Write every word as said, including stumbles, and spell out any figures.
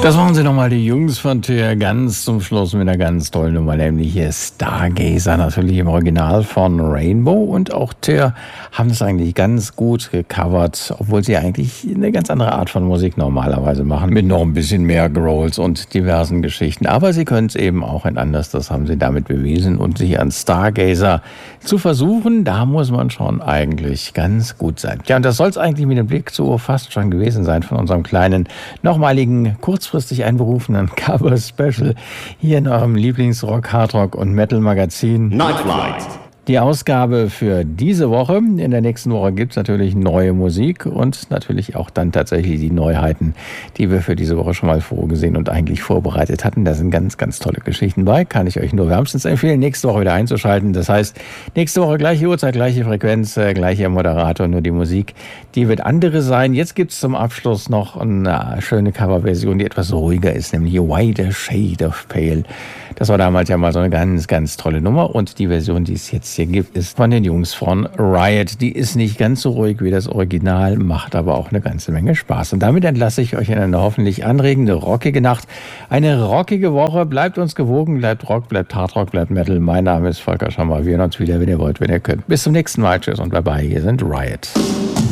Das machen sie nochmal, die Jungs von Thea, ganz zum Schluss mit einer ganz tollen Nummer, nämlich hier Stargazer, natürlich im Original von Rainbow. Und auch Thea haben es eigentlich ganz gut gecovert, obwohl sie eigentlich eine ganz andere Art von Musik normalerweise machen, mit noch ein bisschen mehr Growls und diversen Geschichten. Aber sie können es eben auch in anders, das haben sie damit bewiesen. Und sich an Stargazer zu versuchen, da muss man schon eigentlich ganz gut sein. Ja, und das soll es eigentlich mit dem Blick zur Uhr fast schon gewesen sein von unserem kleinen, nochmaligen, kurzfristig einberufenen Cover-Special hier in eurem Lieblingsrock, Hardrock und Metal-Magazin Nightflight. Die Ausgabe für diese Woche. In der nächsten Woche gibt es natürlich neue Musik und natürlich auch dann tatsächlich die Neuheiten, die wir für diese Woche schon mal vorgesehen und eigentlich vorbereitet hatten. Da sind ganz, ganz tolle Geschichten bei. Kann ich euch nur wärmstens empfehlen, nächste Woche wieder einzuschalten. Das heißt, nächste Woche gleiche Uhrzeit, gleiche Frequenz, äh, gleicher Moderator, nur die Musik, die wird andere sein. Jetzt gibt es zum Abschluss noch eine schöne Coverversion, die etwas ruhiger ist, nämlich White Shade of Pale. Das war damals ja mal so eine ganz, ganz tolle Nummer. Und die Version, die es jetzt hier gibt, ist von den Jungs von Riot. Die ist nicht ganz so ruhig wie das Original, macht aber auch eine ganze Menge Spaß. Und damit entlasse ich euch in eine hoffentlich anregende, rockige Nacht. Eine rockige Woche. Bleibt uns gewogen, bleibt Rock, bleibt Hardrock, bleibt Metal. Mein Name ist Volker Schammer. Wir hören uns wieder, wenn ihr wollt, wenn ihr könnt. Bis zum nächsten Mal. Tschüss und bye bye. Hier sind Riot.